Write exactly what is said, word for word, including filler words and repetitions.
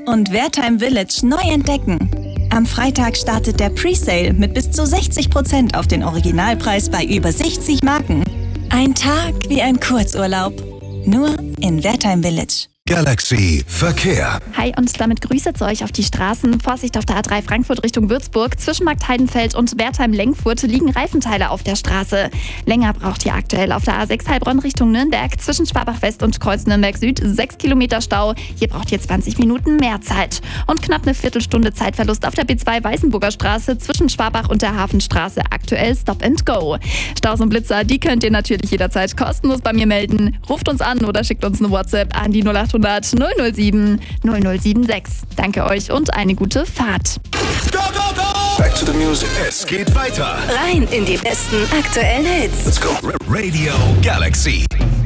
und Wertheim Village neu entdecken. Am Freitag startet der Presale mit bis zu sechzig Prozent auf den Originalpreis bei über sechzig Marken. Ein Tag wie ein Kurzurlaub. Nur in Wertheim Village. Galaxy Verkehr. Hi und damit Grüße zu euch auf die Straßen. Vorsicht auf der A drei Frankfurt Richtung Würzburg. Zwischen Markt Heidenfeld und Wertheim-Lenkfurt liegen Reifenteile auf der Straße. Länger braucht ihr aktuell auf der A sechs Heilbronn Richtung Nürnberg. Zwischen Schwabach West und Kreuz Nürnberg Süd sechs Kilometer Stau. Hier braucht ihr zwanzig Minuten mehr Zeit. Und knapp eine Viertelstunde Zeitverlust auf der B zwei Weißenburger Straße zwischen Schwabach und der Hafenstraße. Aktuell Stop and Go. Staus und Blitzer, die könnt ihr natürlich jederzeit kostenlos bei mir melden. Ruft uns an oder schickt uns eine WhatsApp an die null acht hundert null null sieben null null sieben sechs. Danke euch und eine gute Fahrt. Go, go, go! Back to the music. Es geht weiter. Rein in die besten aktuellen Hits. Let's go. Radio Galaxy.